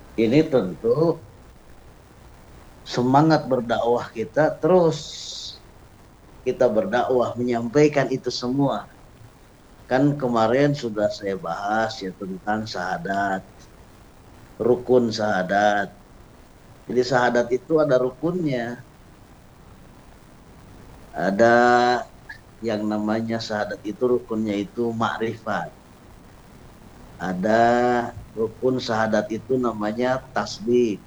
Ini tentu semangat berdakwah kita terus kita berdakwah menyampaikan itu semua. Kan kemarin sudah saya bahas ya tentang syahadat, rukun syahadat. Jadi syahadat itu ada rukunnya. Ada yang namanya syahadat itu rukunnya itu makrifat. Ada rukun syahadat itu namanya tasdik.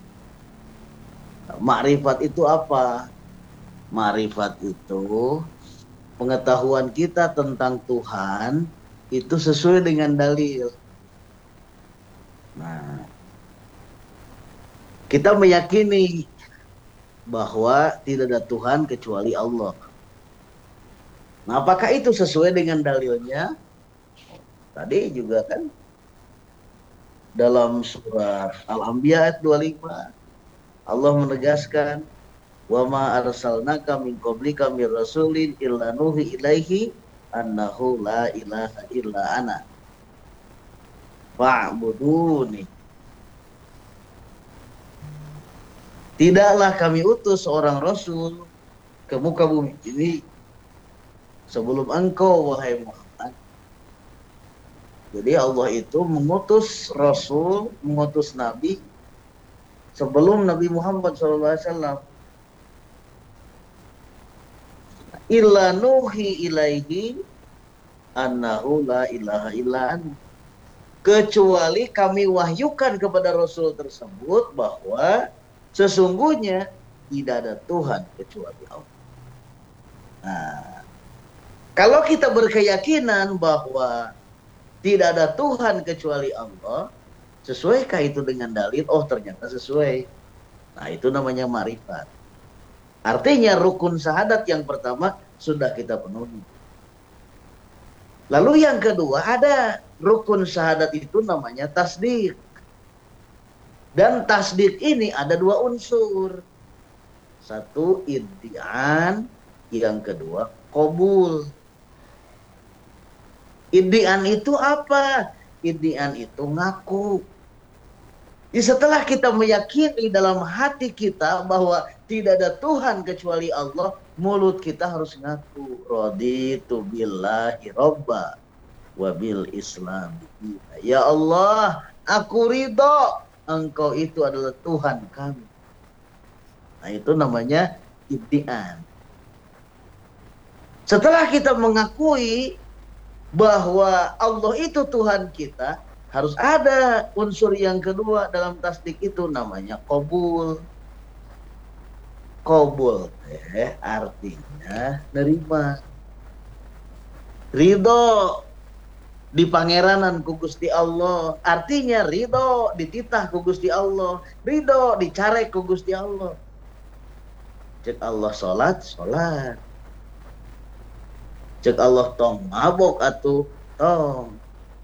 Makrifat itu apa? Makrifat itu pengetahuan kita tentang Tuhan itu sesuai dengan dalil. Nah, kita meyakini bahwa tidak ada Tuhan kecuali Allah. Nah, apakah itu sesuai dengan dalilnya? Tadi juga kan dalam surat Al-Anbiya ayat 25 Allah menegaskan wa ma arsalnaka min qablika mir rasulin illa nuhi ilaihi annahu la ilaha illa ana fa'buduni. Tidaklah kami utus seorang rasul ke muka bumi ini sebelum engkau wahai Muhammad. Jadi Allah itu mengutus rasul, mengutus nabi sebelum Nabi Muhammad SAW. Illa nuhi ilaihi annahu la ilaha illa anta. Kecuali kami wahyukan kepada Rasul tersebut bahwa sesungguhnya tidak ada Tuhan kecuali Allah. Nah, kalau kita berkeyakinan bahwa tidak ada Tuhan kecuali Allah, sesuaikah itu dengan dalil? Oh, ternyata sesuai. Nah, itu namanya ma'rifat. Artinya rukun syahadat yang pertama sudah kita penuhi. Lalu yang kedua ada rukun syahadat itu namanya tasdik. Dan tasdik ini ada dua unsur. Satu iddian, yang kedua qabul. Iddian itu apa? Iddian itu ngaku. Jadi setelah kita meyakini dalam hati kita bahwa tidak ada Tuhan kecuali Allah, mulut kita harus ngaku raditu billahi robba wa bil islam. Ya Allah, aku ridho engkau itu adalah Tuhan kami. Nah, itu namanya iddian. Setelah kita mengakui bahwa Allah itu Tuhan kita, harus ada unsur yang kedua dalam tasdik itu namanya qabul. Qabul artinya nerima. Ridho di pangeranan ku Gusti Allah. Artinya ridho dititah ku Gusti Allah. Ridho dicarek ku Gusti Allah. Cek Allah sholat, sholat. Cek Allah tong mabok atuh tong.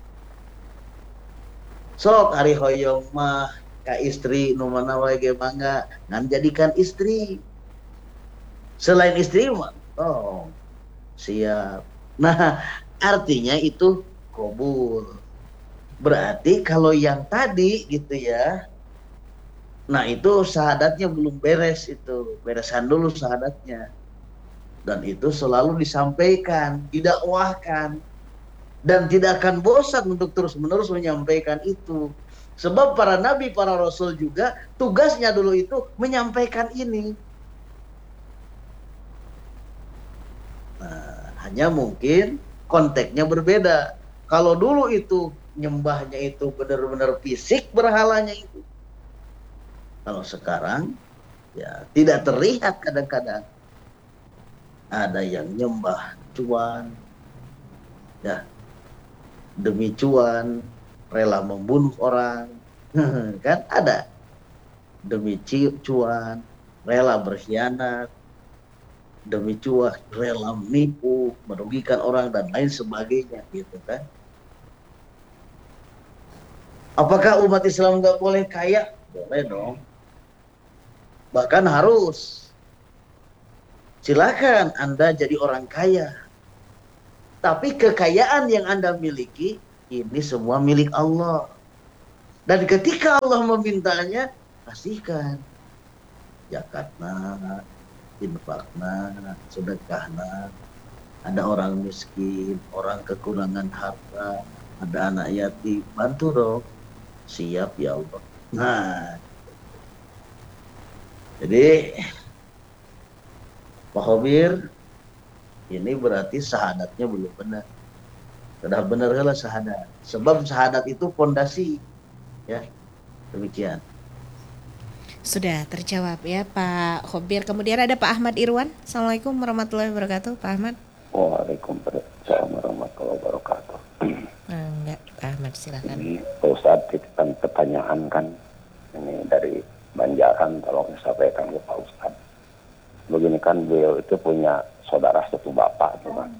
Sok hari hoyong mah ka istri nu mana wae ge mangga ngan jadikan istri. Selain istri mah tong siap. Nah, artinya itu qabul. Berarti kalau yang tadi gitu ya. Nah, itu syahadatnya belum beres itu. Beresan dulu syahadatnya. Dan itu selalu disampaikan, didakwahkan. Dan tidak akan bosan untuk terus-menerus menyampaikan itu. Sebab para nabi, para rasul juga tugasnya dulu itu menyampaikan ini. Nah, hanya mungkin konteksnya berbeda. Kalau dulu itu nyembahnya itu benar-benar fisik berhalanya itu. Kalau sekarang ya tidak terlihat kadang-kadang. Ada yang nyembah cuan, ya demi cuan rela membunuh orang, kan ada demi cuan rela berkhianat, demi cuan rela menipu, merugikan orang dan lain sebagainya, gitu kan? Apakah umat Islam nggak boleh kaya? Boleh dong, bahkan harus. Silakan Anda jadi orang kaya. Tapi kekayaan yang Anda miliki, ini semua milik Allah. Dan ketika Allah memintanya, kasihkan. Zakatna, infakna, sedekahna. Ada orang miskin, orang kekurangan harta, ada anak yatim, bantu dong. Siap ya Allah. Nah, jadi Pak Khobir, ini berarti syahadatnya belum benar. Sudah benar kalau syahadat. Sebab syahadat itu fondasi. Ya, demikian. Sudah terjawab ya Pak Khobir. Kemudian ada Pak Ahmad Irwan. Assalamualaikum warahmatullahi wabarakatuh, Pak Ahmad. Waalaikumsalam warahmatullahi wabarakatuh. Enggak, Pak Ahmad silakan. Ini Pak Ustadz titipkan pertanyaan kan, ini dari Banjaran, tolong disampaikan ke Pak Ustadz. Begini kan, beliau itu punya saudara satu bapak tuh kan,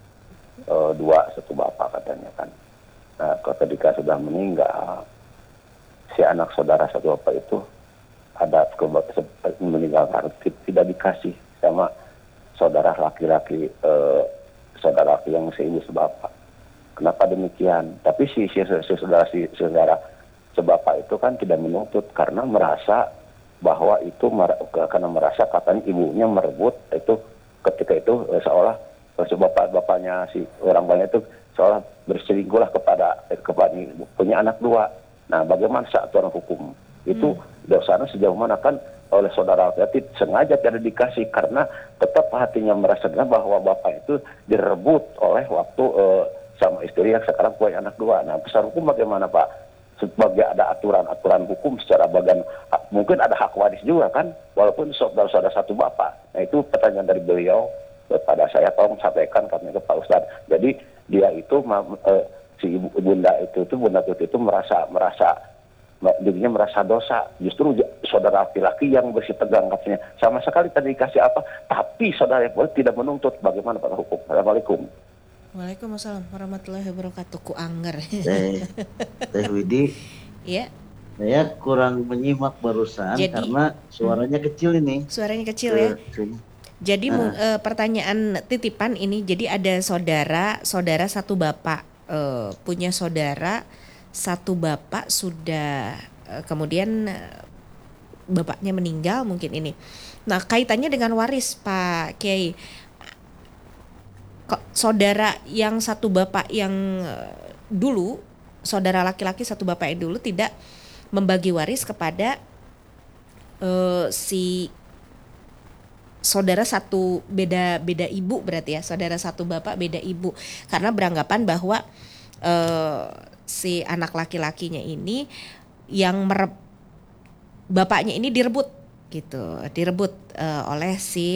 dua satu bapak katanya kan. Nah, ketika sudah meninggal, si anak saudara satu bapak itu ada meninggal tidak dikasih sama saudara laki-laki, saudara laki yang seibu sebapak. Kenapa demikian? Tapi si saudara sebapak itu kan tidak menuntut karena merasa bahwa itu karena merasa katanya ibunya merebut itu ketika itu seolah bapaknya si orang banyak itu seolah berselingkuhlah kepada punya anak dua. Nah, bagaimana aturan hukum itu dosanya sejauh mana kan oleh saudara laki sengaja tidak dikasih karena tetap hatinya merasakan bahwa bapak itu direbut oleh waktu sama istri yang sekarang punya anak dua. Nah, besar hukum bagaimana Pak? Sebagai ada aturan hukum secara bagian mungkin ada hak waris juga kan, walaupun saudara satu bapak. Nah, itu pertanyaan dari beliau kepada saya, tolong sampaikan kami ke Pak Ustadz. Jadi dia itu si bunda itu merasa dirinya merasa dosa. Justru saudara laki-laki yang bersih tegang katanya sama sekali tadi dikasih apa, tapi saudara yang tidak menuntut. Bagaimana Pak hukum? Assalamualaikum. Waalaikumsalam warahmatullahi wabarakatuh. Ku anger. Teh Widi, Ya. saya kurang menyimak barusan karena suaranya kecil ini. Suaranya kecil ya. Jadi pertanyaan titipan ini, jadi ada saudara satu bapak, punya saudara satu bapak sudah kemudian bapaknya meninggal mungkin ini. Nah, kaitannya dengan waris Pak Kiai. Saudara yang satu bapak yang dulu, saudara laki-laki satu bapak yang dulu tidak membagi waris kepada si saudara satu beda ibu, berarti ya saudara satu bapak beda ibu, karena beranggapan bahwa si anak laki-lakinya ini yang bapaknya ini direbut oleh si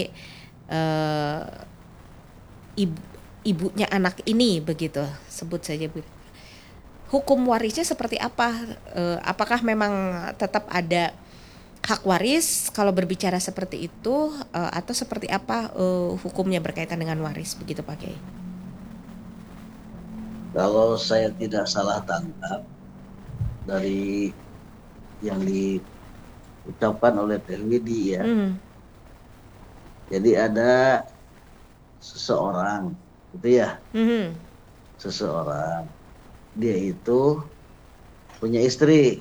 ibunya anak ini, begitu sebut saja Bu. Hukum warisnya seperti apa? Apakah memang tetap ada hak waris kalau berbicara seperti itu, atau seperti apa hukumnya berkaitan dengan waris, begitu Pak Kiai? Kalau saya tidak salah tangkap dari yang diucapkan oleh Teh Widi ya. Jadi ada seseorang gitu ya. Seseorang dia itu punya istri.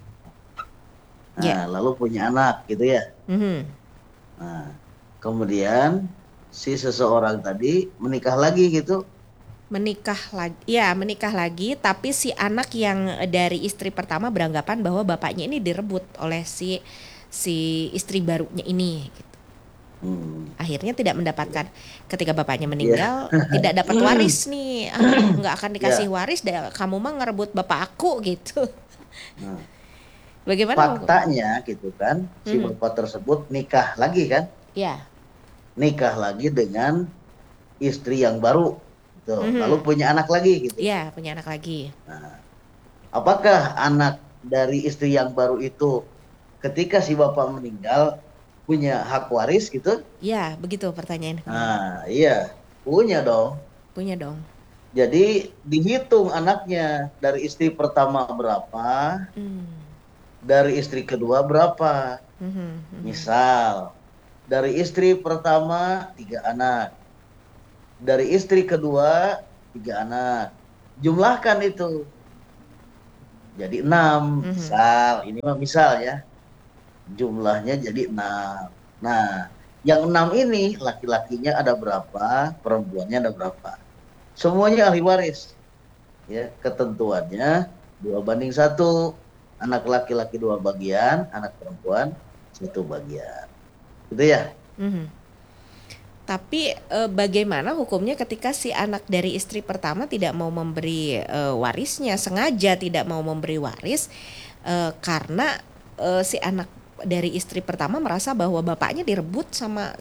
Nah, lalu punya anak gitu ya. Nah, kemudian si seseorang tadi menikah lagi gitu. Menikah lagi, tapi si anak yang dari istri pertama beranggapan bahwa bapaknya ini direbut oleh si istri barunya ini gitu. Akhirnya tidak mendapatkan, ketika bapaknya meninggal tidak dapat waris nih, nggak akan dikasih waris, kamu mah ngerebut bapak aku gitu. Bagaimana faktanya gitu kan, si bapak tersebut nikah lagi kan? Iya. Nikah lagi dengan istri yang baru gitu. Lalu punya anak lagi gitu. Iya, punya anak lagi. Nah, apakah anak dari istri yang baru itu ketika si bapak meninggal punya hak waris gitu? Iya, begitu pertanyaan. Nah, iya, punya dong. Punya dong. Jadi dihitung anaknya dari istri pertama berapa, dari istri kedua berapa. Misal, dari istri pertama 3 anak, dari istri kedua 3 anak. Jumlahkan itu. jadi 6. Mhm. Misal, ini mah misal ya, jumlahnya jadi 6. Nah, yang 6 ini laki-lakinya ada berapa, perempuannya ada berapa. Semuanya ahli waris. Ya, ketentuannya 2:1. Anak laki-laki 2 bagian, anak perempuan 1 bagian. Gitu ya? Mhm. Tapi bagaimana hukumnya ketika si anak dari istri pertama tidak mau memberi warisnya, sengaja tidak mau memberi waris karena si anak dari istri pertama merasa bahwa bapaknya direbut sama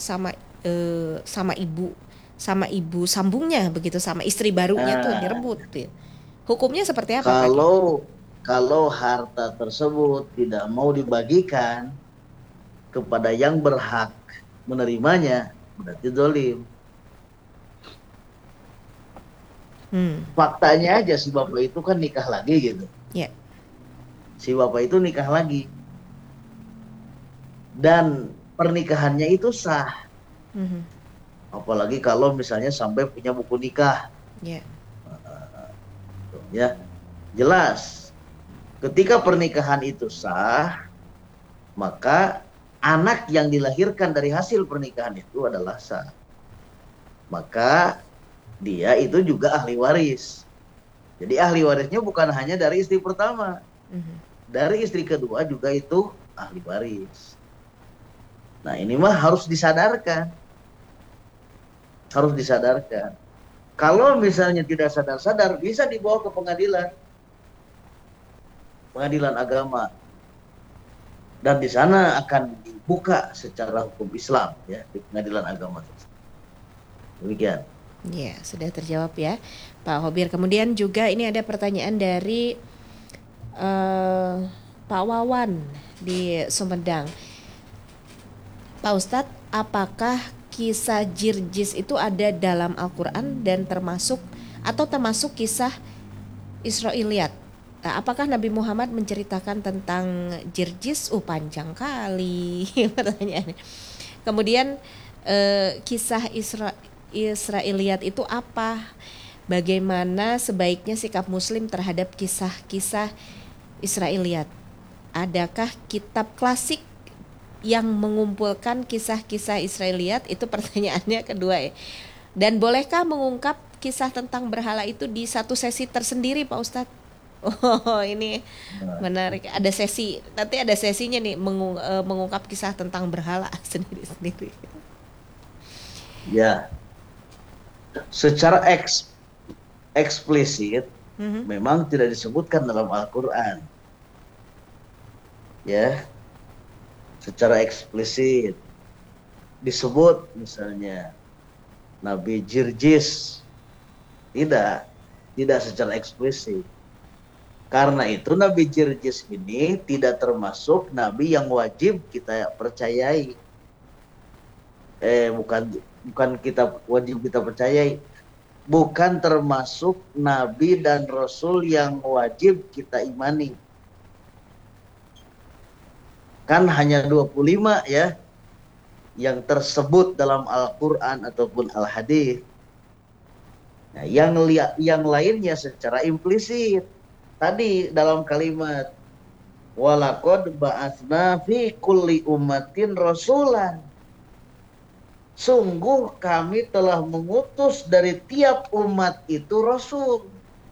sama ibu sambungnya begitu, sama istri barunya tuh Nah, direbut. Gitu. Hukumnya seperti apa, Pak Kiai? kalau harta tersebut tidak mau dibagikan kepada yang berhak menerimanya, berarti dolim. Faktanya aja si bapak itu kan nikah lagi gitu. Ya. Si bapak itu nikah lagi. Dan pernikahannya itu sah. Mhm. Apalagi kalau misalnya sampai punya buku nikah. Ya. Ya, jelas. Ketika pernikahan itu sah, maka anak yang dilahirkan dari hasil pernikahan itu adalah sah. Maka dia itu juga ahli waris. Jadi ahli warisnya bukan hanya dari istri pertama. Mhm. Dari istri kedua juga itu ahli waris. Nah, ini mah harus disadarkan. Harus disadarkan. Kalau misalnya tidak sadar-sadar, bisa dibawa ke pengadilan. Pengadilan agama. Dan di sana akan dibuka secara hukum Islam ya, di pengadilan agama. Demikian. Ya, sudah terjawab ya, Pak Hobir. Kemudian juga ini ada pertanyaan dari Pak Wawan di Sumedang. Pak Ustadz, apakah kisah Jirjis itu ada dalam Al-Quran dan termasuk kisah Israiliyat? Nah, apakah Nabi Muhammad menceritakan tentang Jirjis? Panjang kali pertanyaannya. Kemudian kisah Israiliyat itu apa? Bagaimana sebaiknya sikap Muslim terhadap kisah-kisah Israiliyat? Adakah kitab klasik yang mengumpulkan kisah-kisah Israiliyat? Itu pertanyaannya kedua ya. Dan bolehkah mengungkap kisah tentang berhala itu di satu sesi tersendiri, Pak Ustadz? Oh, ini menarik. Ada sesi, nanti ada sesinya nih mengungkap kisah tentang berhala sendiri-sendiri. Ya, secara eksplisit memang tidak disebutkan dalam Al-Quran. Ya, secara eksplisit disebut misalnya Nabi Jirjis, tidak secara eksplisit. Karena itu Nabi Jirjis ini tidak termasuk nabi yang wajib kita percayai. Bukan kita wajib kita percayai, bukan termasuk nabi dan rasul yang wajib kita imani. Kan hanya 25 ya yang tersebut dalam Al-Quran ataupun Al-Hadis. Nah, yang lainnya secara implisit. Tadi dalam kalimat walaqad ba'atsna fi kulli ummatin rasulan. Sungguh kami telah mengutus dari tiap umat itu rasul.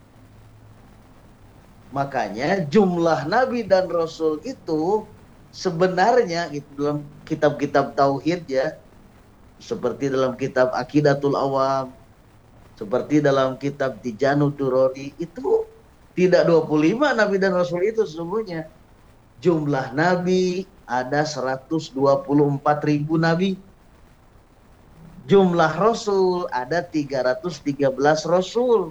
Makanya jumlah nabi dan rasul itu sebenarnya itu dalam kitab-kitab tauhid ya, seperti dalam kitab Aqidatul Awam, seperti dalam kitab Tijanu Durori, itu tidak 25 nabi dan rasul itu sesungguhnya. Jumlah nabi ada 124.000 nabi. Jumlah rasul ada 313 rasul.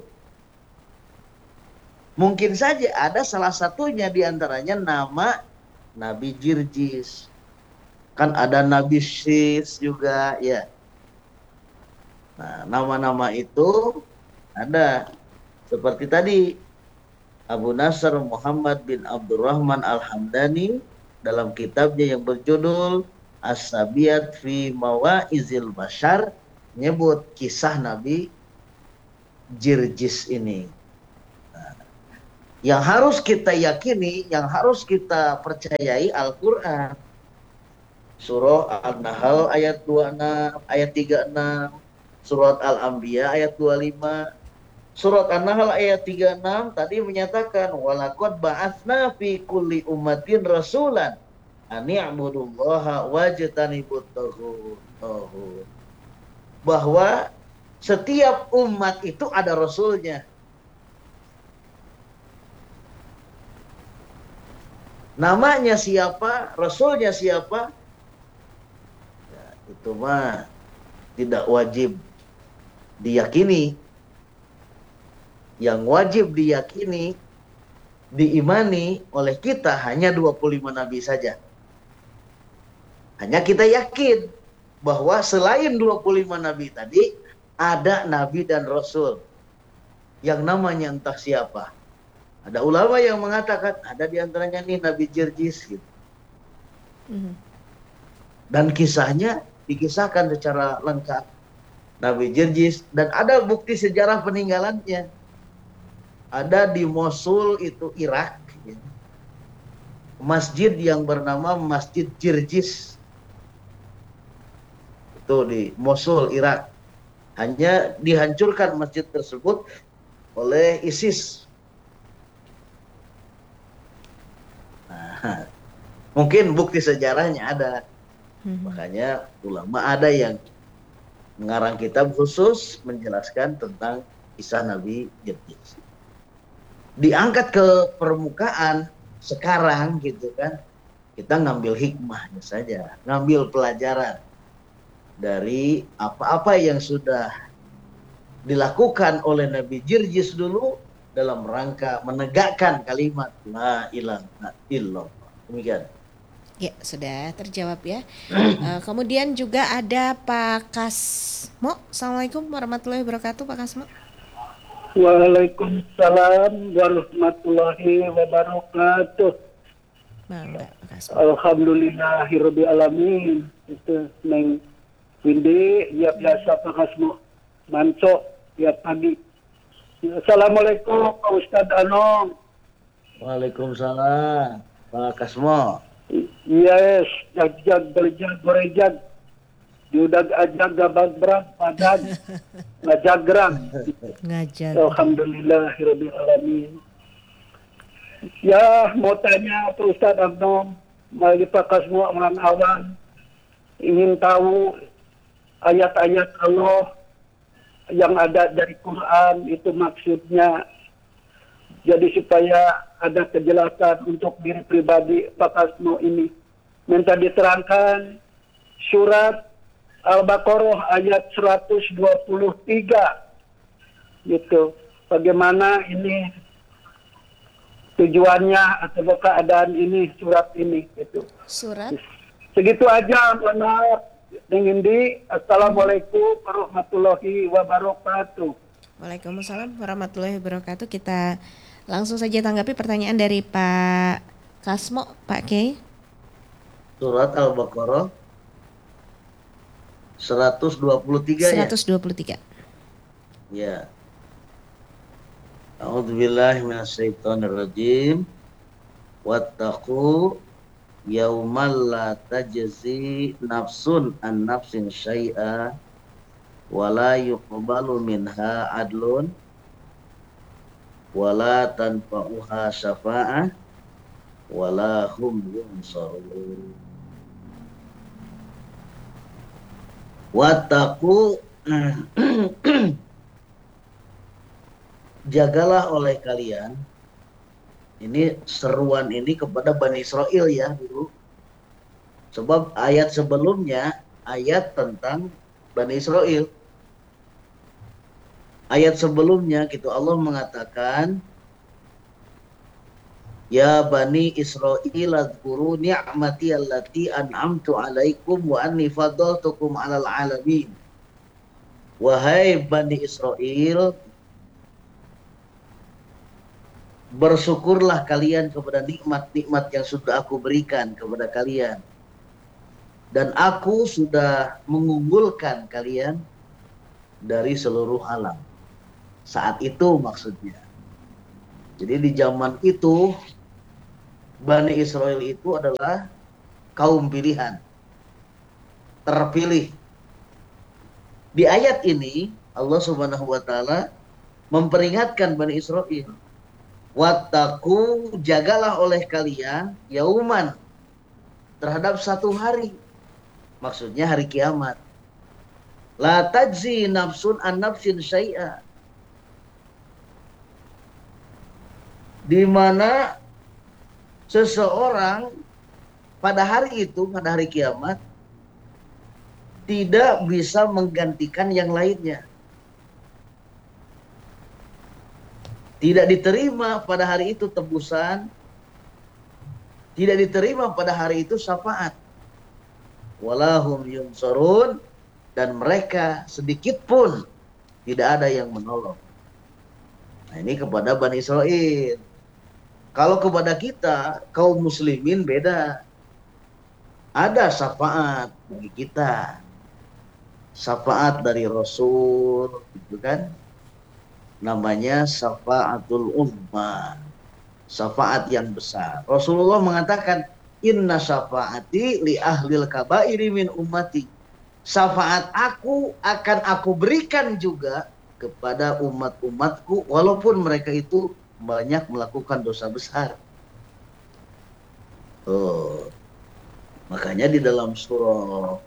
Mungkin saja ada salah satunya diantaranya nama Nabi Jirjis. Kan ada Nabi Syis juga ya. Nah, nama-nama itu ada. Seperti tadi Abu Nasr Muhammad bin Abdurrahman Al-Hamdani dalam kitabnya yang berjudul As-Sabiyat fi Mawa'izil Bashar menyebut kisah Nabi Jirjis ini. Nah, Yang harus kita yakini, yang harus kita percayai Al-Quran. Surah An-Nahl ayat 26, ayat 36, Surat Al-Anbiya ayat 25. Surat An-Nahl ayat 36 tadi menyatakan walaqad ba'atsna fi kulli ummatin rasulan an i'budullaha wajtanibut taghut. Bahwa setiap umat itu ada rasulnya. Namanya siapa, rasulnya siapa, ya, itu mah tidak wajib diyakini. Yang wajib diyakini, diimani oleh kita hanya 25 nabi saja. Hanya kita yakin bahwa selain 25 nabi tadi, ada nabi dan rasul. Yang namanya entah siapa. Ada ulama yang mengatakan, ada diantaranya nih Nabi Jirjis gitu. Dan kisahnya dikisahkan secara lengkap. Nabi Jirjis, dan ada bukti sejarah peninggalannya. Ada di Mosul itu Irak, masjid yang bernama Masjid Jirjis. Itu di Mosul, Irak. Hanya dihancurkan masjid tersebut oleh ISIS. Nah, mungkin bukti sejarahnya ada. Makanya ulama ada yang mengarang kitab khusus menjelaskan tentang kisah Nabi Jirjis. Diangkat ke permukaan sekarang gitu kan, kita ngambil hikmahnya saja, ngambil pelajaran dari apa-apa yang sudah dilakukan oleh Nabi Jirjis dulu dalam rangka menegakkan kalimat la ilaha illallah. Demikian. Ya, sudah terjawab ya. Kemudian juga ada Pak Kasmo. Assalamualaikum warahmatullahi wabarakatuh, Pak Kasmo. Waalaikumsalam warahmatullahi wabarakatuh. Bangga, Pak Kasmo. Alhamdulillahirabbil alamin. Itu Neng Windy, ya biasa Pak Kasmo. Manco, ya pagi. Assalamualaikum Pak Ustadz Anom. Waalaikumsalam Pak Kasmo. Yes, jag berjag berejag. Diudag ajag gabag berang padan ngajagrang. Ngajar. Alhamdulillahirabbil alamin. Ya, mau tanya Pak Ustadz Anom, bagi Pak Kasmo orang awam ingin tahu ayat-ayat Allah yang ada dari Quran itu maksudnya, jadi supaya ada kejelasan untuk diri pribadi Pak Kasmo ini. Minta diterangkan surat Al-Baqarah ayat 123 gitu. Bagaimana ini tujuannya atau keadaan ini surat ini gitu. Surat. Segitu aja, maaf. Dengan di Assalamualaikum warahmatullahi wabarakatuh. Waalaikumsalam warahmatullahi wabarakatuh. Kita langsung saja tanggapi pertanyaan dari Pak Kasmo, Pak Kiai. Surat Al-Baqarah 123 ya. 123. Ya. A'udzubillahi minasyaitonirrajim. Wattaqu yaumal la tajzi nafsun an nafsin syai'a wa la yuqbalu minha adlun wa la tanfa'uha syafa'ah wa la hum yunsarun. Wattaqu jagalah oleh kalian. Ini seruan ini kepada Bani Israel ya dulu. Sebab ayat sebelumnya ayat tentang Bani Israel. Ayat sebelumnya gitu Allah mengatakan, ya Bani Israel adhkuru ni'mati allati an'amtu alaikum wa anni faddaltukum 'alal 'alamin. Wahai Bani Israel, bersyukurlah kalian kepada nikmat-nikmat yang sudah aku berikan kepada kalian. Dan aku sudah mengunggulkan kalian dari seluruh alam. Saat itu maksudnya. Jadi di zaman itu Bani Israel itu adalah kaum pilihan, terpilih. Di ayat ini Allah Subhanahu wa taala memperingatkan Bani Israel, wattaqu, jagalah oleh kalian yauman, terhadap satu hari. Maksudnya hari kiamat. La tajzi nafsun an nafsin syai'a. Di mana seseorang pada hari itu, pada hari kiamat, tidak bisa menggantikan yang lainnya. Tidak diterima pada hari itu tebusan, tidak diterima pada hari itu syafaat. Walahum yunsarun, dan mereka sedikit pun tidak ada yang menolong. Nah, ini kepada Bani Israel. Kalau kepada kita, kaum muslimin beda. Ada syafaat bagi kita. Syafaat dari Rasul, gitu kan? Namanya syafaatul ummah. Syafaat yang besar. Rasulullah mengatakan, inna syafaati li ahlil kabairi min ummati. Syafaat aku akan aku berikan juga kepada umat-umatku, walaupun mereka itu banyak melakukan dosa besar. Makanya di dalam surah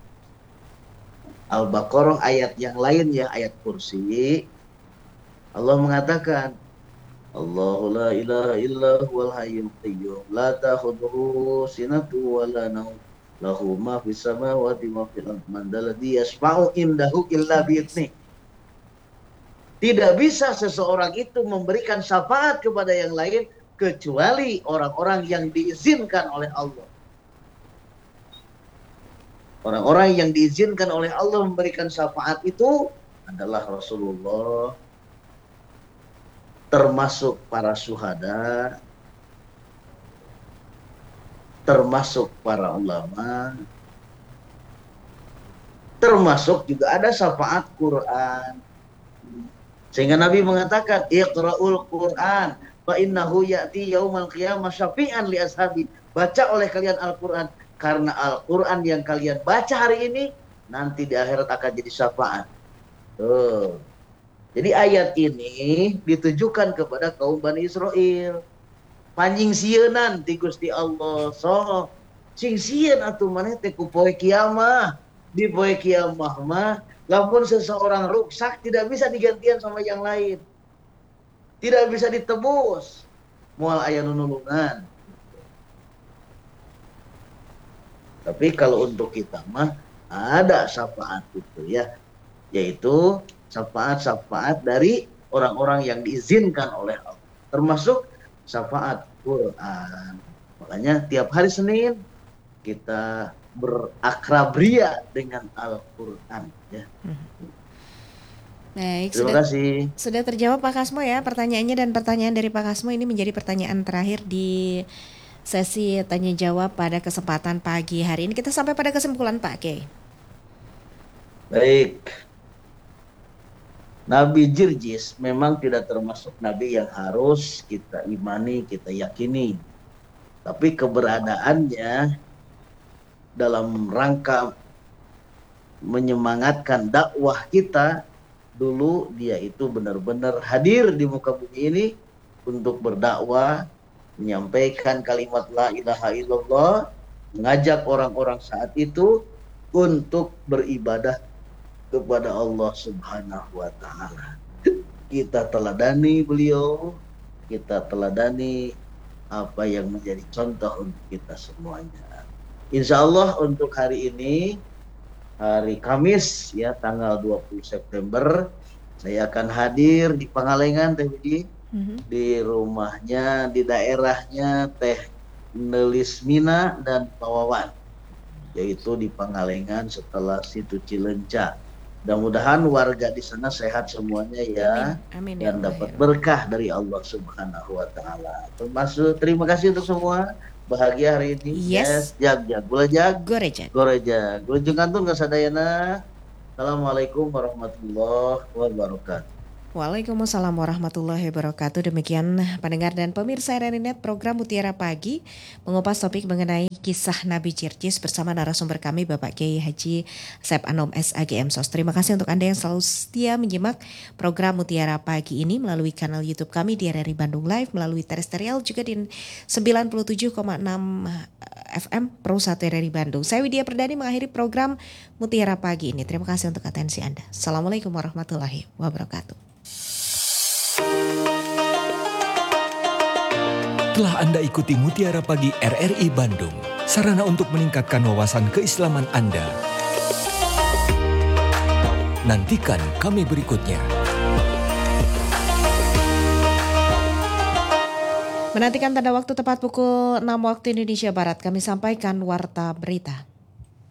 Al-Baqarah ayat yang lain ya, ayat kursi, Allah mengatakan, Allahu la ilaha illa huwal hayyul qayyum la ta'khudhuhu sinatun wa la nawm lahu ma fis samawati wa fil ardi man dzalladzi yashfa'u indahu illa bi'idzni. Tidak bisa seseorang itu memberikan syafaat kepada yang lain kecuali orang-orang yang diizinkan oleh Allah. Orang-orang yang diizinkan oleh Allah memberikan syafaat itu adalah Rasulullah, termasuk para syuhada, termasuk para ulama, termasuk juga ada syafaat Quran. Sehingga Nabi mengatakan, Iqra'ul Quran fa innahu ya'ti yaumal qiyamah syafi'an li ashabi. Baca oleh kalian Al-Quran, karena Al-Quran yang kalian baca hari ini nanti di akhirat akan jadi syafaat. Jadi ayat ini ditujukan kepada kaum Bani Israel. Panjing sieun ti Gusti Allah. So, sing sieun atuh maneh teh ku poe kiamah. Di poe kiamah mah lamun seseorang rusak tidak bisa digantian sama yang lain. Tidak bisa ditebus. Moal aya nu nulungan. Tapi kalau untuk kita mah ada syafaat itu ya. Yaitu syafaat-syafaat dari orang-orang yang diizinkan oleh Allah. Termasuk syafaat Quran. Makanya tiap hari Senin kita berakrabria dengan Al-Quran ya. Baik, Terima kasih. Sudah terjawab Pak Kasmo ya pertanyaannya, dan pertanyaan dari Pak Kasmo ini menjadi pertanyaan terakhir di sesi tanya jawab pada kesempatan pagi hari ini. Kita sampai pada kesimpulan Pak Kiai. Baik. Nabi Jirjis memang tidak termasuk nabi yang harus kita imani, kita yakini. Tapi keberadaannya dalam rangka menyemangatkan dakwah kita, dulu dia itu benar-benar hadir di muka bumi ini untuk berdakwah, menyampaikan kalimat la ilaha illallah, mengajak orang-orang saat itu untuk beribadah kepada Allah Subhanahu wa taala. Kita teladani beliau, kita teladani apa yang menjadi contoh untuk kita semuanya. Insya Allah untuk hari ini, hari Kamis ya, tanggal 20 September, saya akan hadir di Pangalengan Teh Budi, di rumahnya, di daerahnya Teh Nelismina dan Pawawan, yaitu di Pangalengan setelah situ Cilenca. Mudah-mudahan warga di sana sehat semuanya ya. Amin. Dan dapat berkah dari Allah Subhanahu wa taala. Termasuk terima kasih untuk semua. Bahagia hari ini. Yes. Jag gulajag. Gorejag. Gulajeng kantun kasadayana. Assalamualaikum warahmatullahi wabarakatuh. Waalaikumsalam warahmatullahi wabarakatuh. Demikian pendengar dan pemirsa RRI.net program Mutiara Pagi mengupas topik mengenai kisah Nabi Jirjis bersama narasumber kami Bapak Kiai Haji Asep Anom SAGM SOS. Terima kasih untuk Anda yang selalu setia menyimak program Mutiara Pagi ini melalui kanal YouTube kami di RRI Bandung Live, melalui terestrial juga di 97,6 FM Pro 1 RRI Bandung. Saya Widya Perdani mengakhiri program Mutiara Pagi ini. Terima kasih untuk atensi Anda. Assalamualaikum warahmatullahi wabarakatuh. Telah Anda ikuti Mutiara Pagi RRI Bandung, sarana untuk meningkatkan wawasan keislaman Anda. Nantikan kami berikutnya. Menantikan tanda waktu tepat pukul 6 waktu Indonesia Barat, kami sampaikan warta berita.